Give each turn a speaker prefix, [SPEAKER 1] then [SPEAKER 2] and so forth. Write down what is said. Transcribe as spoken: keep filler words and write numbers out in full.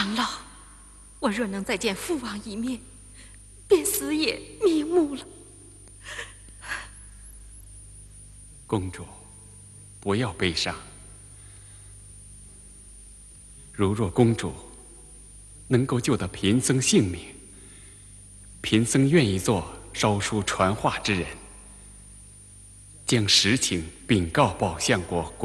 [SPEAKER 1] 长老，我若能再见父王一面，便死也瞑目了。
[SPEAKER 2] 公主，不要悲伤。如若公主能够救得贫僧性命，贫僧愿意做烧书传话之人，将实情禀告宝相国。